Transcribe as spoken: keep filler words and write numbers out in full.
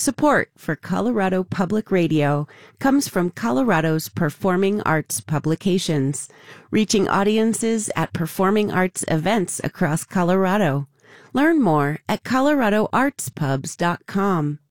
Support for Colorado Public Radio comes from Colorado's Performing Arts Publications, reaching audiences at performing arts events across Colorado. Learn more at colorado arts pubs dot com.